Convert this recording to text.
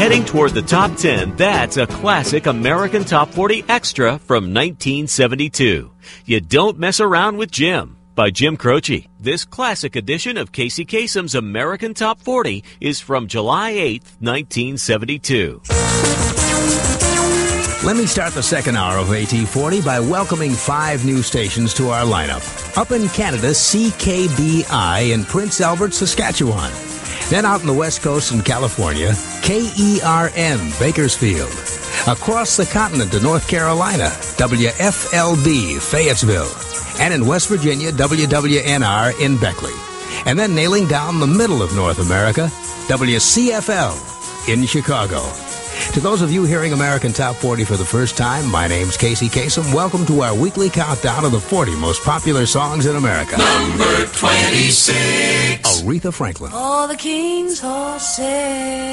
Heading toward the top 10, that's a classic American Top 40 Extra from 1972. You Don't Mess Around with Jim by Jim Croce. This classic edition of Casey Kasem's American Top 40 is from July 8th, 1972. Let me start the second hour of AT40 by welcoming 5 new stations to our lineup. Up in Canada, CKBI in Prince Albert, Saskatchewan. Then out on the West Coast in California, KERN, Bakersfield. Across the continent to North Carolina, WFLB, Fayetteville. And in West Virginia, WWNR in Beckley. And then nailing down the middle of North America, WCFL in Chicago. To those of you hearing American Top 40 for the first time, my name's Casey Kasem. Welcome to our weekly countdown of the 40 most popular songs in America. Number 26. Aretha Franklin. All the king's horses